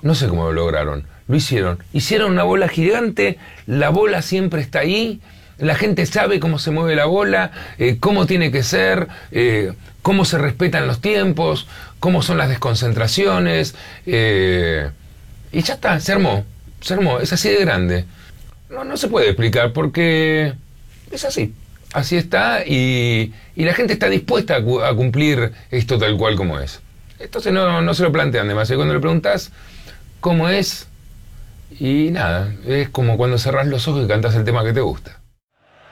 No sé cómo lo lograron. Lo hicieron. Hicieron una bola gigante, la bola siempre está ahí, la gente sabe cómo se mueve la bola, cómo tiene que ser, cómo se respetan los tiempos, cómo son las desconcentraciones, y ya está, se armó, es así de grande. No se puede explicar porque es así. Así está y la gente está dispuesta a cumplir esto tal cual como es. Entonces no se lo plantean demasiado. Cuando le preguntás cómo es, y nada, es como cuando cerrás los ojos y cantás el tema que te gusta.